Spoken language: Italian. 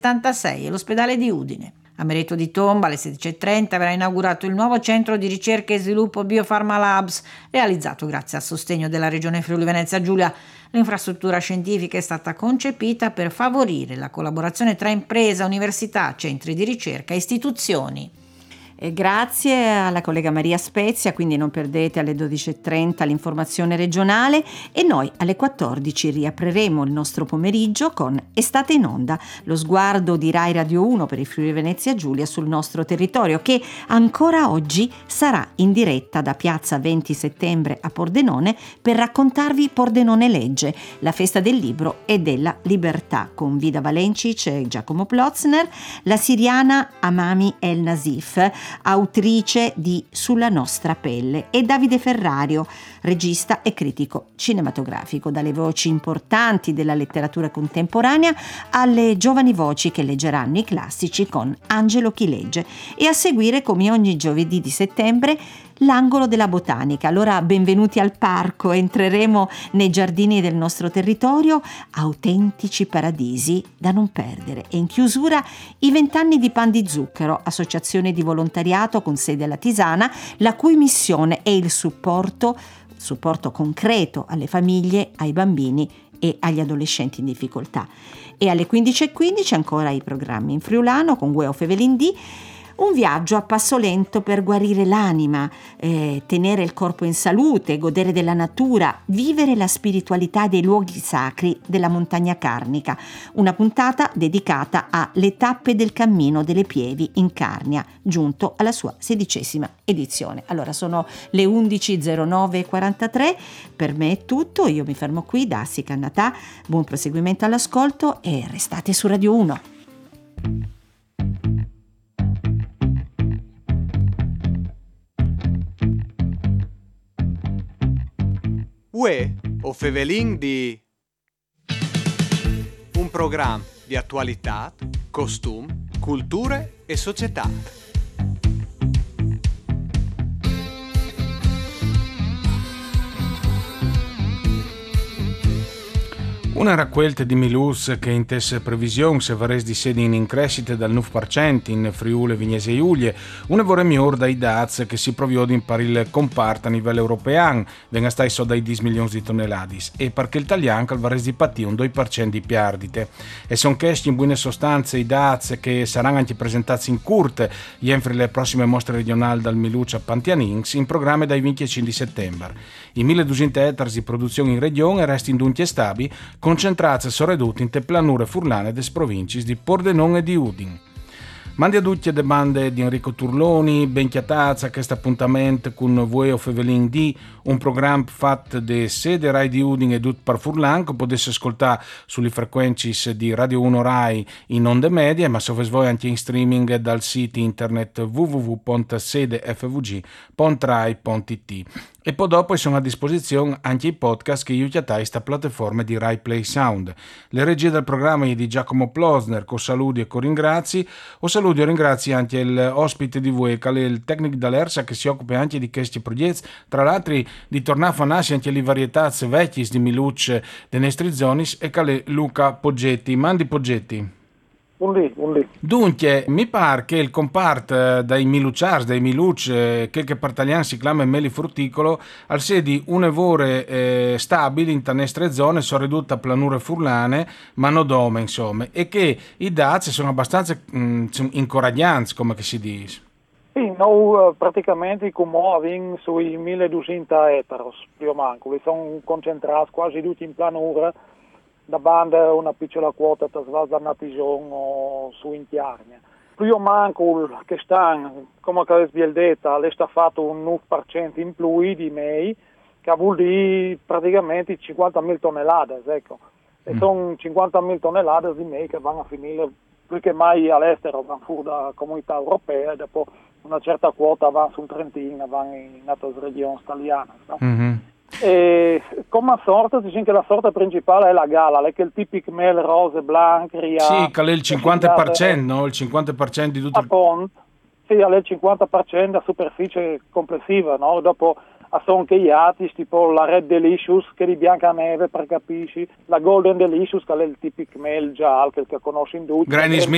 86 e l'ospedale di Udine. A Mereto di Tomba alle 16:30 verrà inaugurato il nuovo centro di ricerca e sviluppo Biofarma Labs, realizzato grazie al sostegno della Regione Friuli Venezia Giulia. L'infrastruttura scientifica è stata concepita per favorire la collaborazione tra impresa, università, centri di ricerca e istituzioni. Grazie alla collega Maria Spezia, quindi non perdete alle 12:30 l'informazione regionale e noi alle 14 riapriremo il nostro pomeriggio con Estate in Onda, lo sguardo di Rai Radio 1 per il Friuli Venezia Giulia sul nostro territorio, che ancora oggi sarà in diretta da Piazza 20 Settembre a Pordenone per raccontarvi Pordenone Legge, la festa del libro e della libertà, con Vida Valencic e Giacomo Plotzner, la siriana Amami El Nasif, autrice di Sulla nostra pelle, e Davide Ferrario, regista e critico cinematografico. Dalle voci importanti della letteratura contemporanea alle giovani voci che leggeranno i classici con Angelo Chi Legge, e a seguire, come ogni giovedì di settembre, l'angolo della botanica. Allora benvenuti al parco, entreremo nei giardini del nostro territorio, autentici paradisi da non perdere. E in chiusura i 20 anni di Pan di Zucchero, associazione di volontariato con sede alla Tisana, la cui missione è il supporto concreto alle famiglie, ai bambini e agli adolescenti in difficoltà. E alle 15:15 ancora i programmi in friulano con Gueo Fevelin D. Un viaggio a passo lento per guarire l'anima, tenere il corpo in salute, godere della natura, vivere la spiritualità dei luoghi sacri della montagna carnica. Una puntata dedicata alle tappe del cammino delle Pievi in Carnia, giunto alla sua 16ª edizione. Allora sono le 11:09:43, per me è tutto, io mi fermo qui da Sicannatà, buon proseguimento all'ascolto e restate su Radio 1. Uè, o Fevelin di un programma di attualità, costumi, culture e società. Una raccolta di Milus che intesse previsione se vares di sedi in crescita dal 9% in Friuli Vignese Giulie, una vorremmi orda i daz che si proviò di imparare il comparto a livello europeo, venga stai so dai 10 milioni di tonnellate, e perché il taglian al vares di patti un 2% di perdite. E son questi in buone sostanze i daz che saranno anche presentati in curte, entro le prossime mostre regionali dal Miluccia a Pantianins, in programma dai 25 di settembre. I 1200 ettari di produzione in regione restano dunque stabili, concentrate e ridotte in te planure furlane des provinci di Pordenone e di Udin. Mandi a tutti le bande di Enrico Turloni, ben chiatazza a questo appuntamento con voi o Fevelin D, un programma fatto da sede Rai di Udin e Dut par Furlan, che potesse ascoltare sulle frequenze di Radio 1 Rai in onde medie, ma se voi anche in streaming dal sito internet www.sedefvg.rai.it. E poi dopo sono a disposizione anche i podcast che aiutate sta piattaforma di Rai Play Sound. Le regie del programma è di Giacomo Plosner, con saluti e con ringrazi. O saluti e ringrazi anche l'ospite di voi, che è il tecnico dall'ERSA che si occupa anche di questi progetti, tra l'altro di tornare a fanarsi anche le varietà vecchie di Milucce dei nostri zonis, e che è Luca Poggetti. Mandi Poggetti. Buondì. Dunque, mi pare che il comparto dai Milucciars, dai Miluc, quel che per italiano si chiama meli frutticolo, al sedi un'evore stabili in nostre zone, sono ridotte a planure furlane, ma non dome, insomma, e che i dati sono abbastanza incoraggianti, come che si dice. Sì, noi praticamente come sui 1200 ettari, più o meno, che sono concentrati quasi tutti in planura, da banda una piccola quota da Svalzarnapison o su in Chiarnia. Più o meno che stanno, come avete detto, è stato fatto un 9% in più di mei, che vuol dire praticamente 50.000 tonnellate, ecco. E sono 50.000 tonnellate di mei che vanno a finire più che mai all'estero, vanno fuori dalla comunità europea, e dopo una certa quota vanno sul Trentino, vanno in altre regioni italiane. No? Mm-hmm. E come sorta, diciamo che la sorta principale è la gala, è che il tipico mel rose, blanc, ria. Sì, che è il 50%, no? Il 50% di tutto il... Sì, è il 50% a superficie complessiva, no? Dopo sono che gli altri, tipo la Red Delicious, che è di Biancaneve, per capisci, la Golden Delicious, che è il tipico mel giallo, che conosci in tutti. Granny Smith